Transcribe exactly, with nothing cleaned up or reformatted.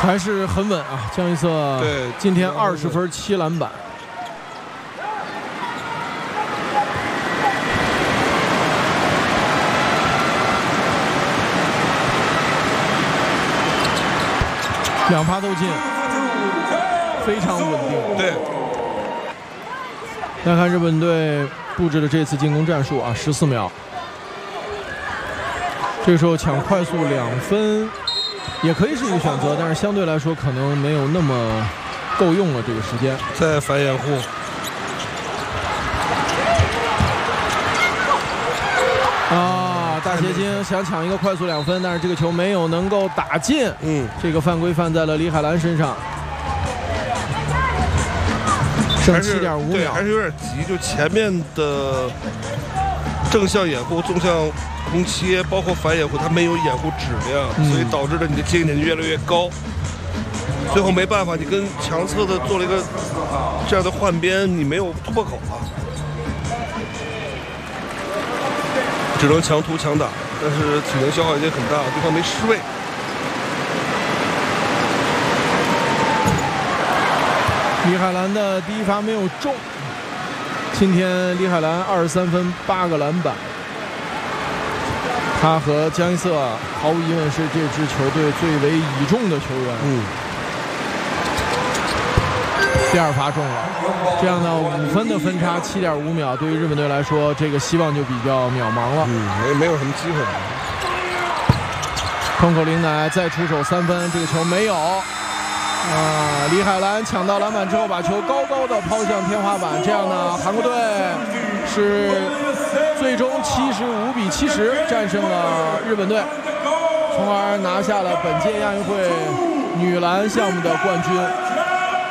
还是很稳啊，江一瑟对， 今天二十分七篮板。两发都进，非常稳定。 对， 来看日本队布置的这次进攻战术啊，十四秒。这个时候抢快速两分也可以是一个选择，但是相对来说可能没有那么够用了这个时间。 再反掩护。 啊，大结晶想抢一个快速两分，但是这个球没有能够打进。 嗯， 这个犯规犯在了李海兰身上。剩七点五秒， 对，还是有点急。就前面的正向掩护、纵向空切，包括反掩护，它没有掩护质量，嗯、所以导致了你的接应点越来越高。最后没办法，你跟强侧的做了一个这样的换边，你没有突破口了，只能强突强打，但是体能消耗已经很大，对方没失位。 李海兰的第一发没有中，今天李海兰二十三分八个篮板，他和江一瑟毫无疑问是这支球队最为倚重的球员。 嗯， 第二发中了，这样呢五分的分差，七点五秒，对于日本队来说，这个希望就比较渺茫了。 嗯，没没有什么机会。 空口林乃再出手三分，这个球没有。啊，李海兰抢到篮板之后，把球高高的抛向天花板，这样呢，韩国队是最终七十五比七十战胜了日本队，从而拿下了本届亚运会女篮项目的冠军。